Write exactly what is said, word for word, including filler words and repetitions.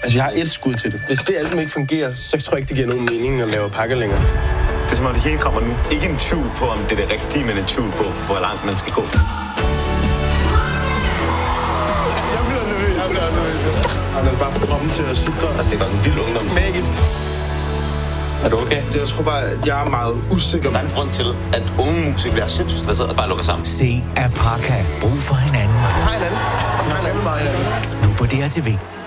Altså, jeg har et skud til det. Hvis det album ikke fungerer, så tror jeg ikke, det giver nogen mening at lave pakker længere. Det er som om det hele kommer nu. Ikke en tvivl på, om det er det rigtige, men en tvivl på, hvor langt man skal gå. Jeg bliver nervøs, jeg bliver nervøs. Han er bare for kroppen til at sidde. Altså, det var en vild ungdom. Magisk. Er du okay? Jeg tror bare, at jeg er meget usikker. Der er en grund til, at unge musikere bliver sindssygt stresset og bare lukker sammen. Se at Parka. Brug for hinanden. Hej hinanden. Hej hinanden. Nu på D R T V.